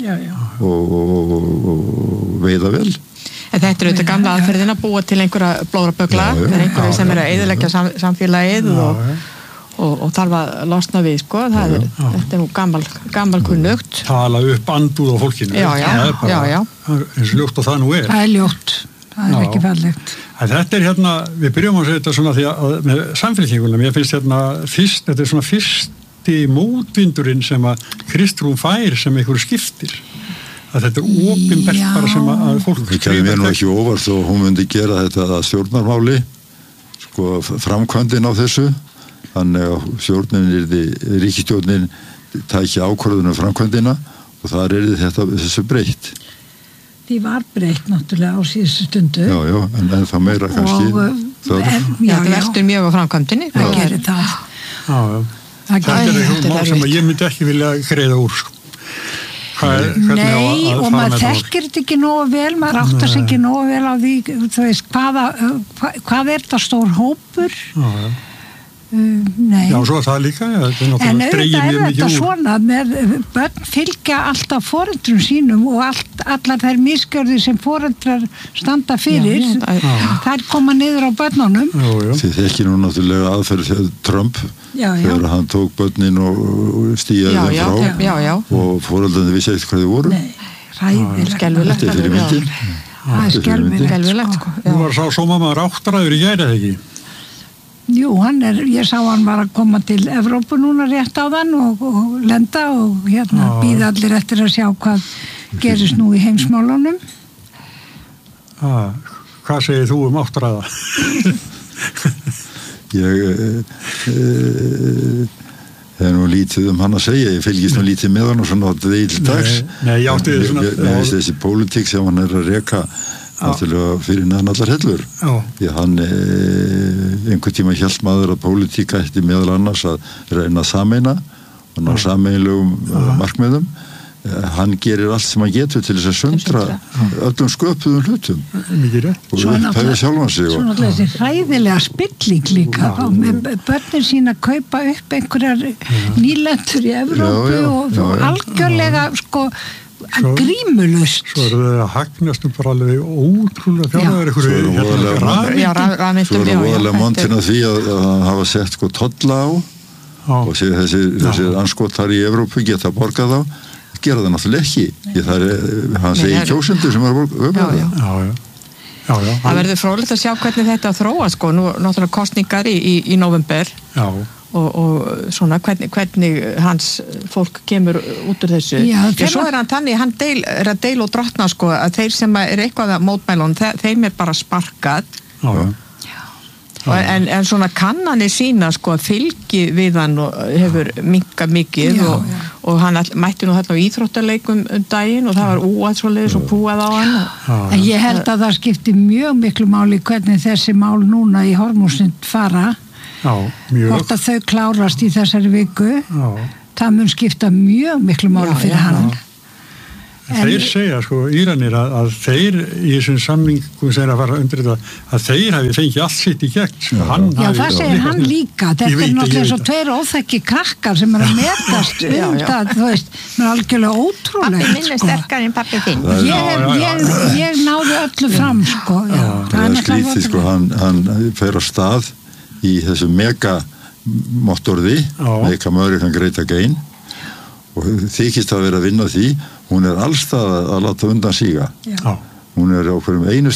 og veiða vel En þetta er auðvitað gamla aðferðin að búa til einhverja blórabögla einhverju sem er að eyðileggja samfélagið og þarf að losna við sko, þetta er nú gammal kunnugt tala upp andúð á fólkinu eins og ljótt og það nú er það er ljótt, það er ekki fallegt þetta er við byrjum að segja þetta svona því að með samfélkinguna, mér finnst þetta er svona fyrsti mótvindurinn sem að Kristrún fær sem einhverju skiptir að þetta er opinbert bara sem að fólk það kemur mér nú ekki óvart þó hún myndi gera þetta að stjórnarmáli sko framkvæmdin á þessu þannig að ríkisstjórnin tæki ákvörðunum framkvæmdina og þar þessu breytt. Því var breytt náttúrulega á síðustu stundu. Já, en það meira kannski. Það veltur mjög á framkvæmdinni. Það gerir það. Það er eitthvað mál sem ég myndi ekki vilja greiða úr. Nei, og maður þekkir þetta ekki nógu vel, maður áttar sig ekki nógu vel á því, þú veist, hvað er það stór hópur? Nei. Já, svo það líka en auðvitað er þetta svona með börn fylgja alltaf foreldrum sínum og allar þær misgjörðir sem foreldrar standa fyrir þær koma niður á börnunum Þið ekki nú náttúrulega aðferð Trump þegar hann tók börnin og stíjaði þeim frá og foreldrarnir vissi ekkert hvað þið voru skelfilegt þetta er fyrir myndin það er skelfilegt Nú var sá sómamaður áttræður í gær eða ekki Jú, ég sá hann var að koma til Evrópu núna rétt á þann og lenda og býða allir eftir að sjá hvað gerist nú í heimsmálunum. Hvað segir þú áttræða? Ég hef nú lítið hann að segja, ég fylgist nú lítið með hann og svona á dveil dags. Nei, ég átti þessi pólitík sem hann að reka náttúrulega fyrir neðan allar hellur því að hann einhvern tíma hélt maður að pólitíka ætti meðal annars að reyna að sameina og ná sameinlegum markmiðum hann gerir allt sem hann getur til þess að sundra öllum sköpuðum hlutum og upphæfa sjálfan sig Svo náttúrulega þessi hræðilega spilling líka börnin sín að kaupa upp einhverjar nýlendur í Evrópu og algjörlega sko grímulust Svo eru þau að hagnast bara alveg ótrúlega fjárhæður Svo eru voðalega montin að því að hafa sett sko tolla á og þessi anskotar í Evrópu geta borgað á gera það náttúrulega ekki hann segir kjósendur sem er að borga Það verður fróðlegt að sjá hvernig þetta þróa sko, nú náttúrulega kosningar í november og svona hvernig hans fólk kemur út úr þessu svo er hann þannig, hann er að deila og drottna sko, að þeir sem er eitthvað að mótmælun þeim er bara sparkað En svona kannanir sína sko að fylgi við hann og hefur minkað mikið og hann mætti nú þarna á íþróttaleikum daginn og það var úað svoleiðis og púað á hann. En ég held að það skipti mjög miklu máli hvernig þessi mál núna í Hormúsund fara. Já, mjög. Hvort að þau klárast í þessari viku. Já. Það mun skipta mjög miklu máli fyrir hann. Þeir segja, sko, Íranir að þeir í þessum samningum sem að fara undir þetta, að þeir hafi fengið allt sitt í gegn. Sko. Já, það segir hann líka. Þetta náttúrulega svo tveir óþekki krakkar sem að metast það, þú veist, með algjörlega ótrúlegt. Pappi minn sterkar en pappi þinn. Ég náði öllu fram, sko. Það er skrítið, sko, hann fer á stað í þessu megamottorði, American Great Again, og þykist að vera að vinna því. Hún allstað að láta undan síga. Já. Hún á hverjum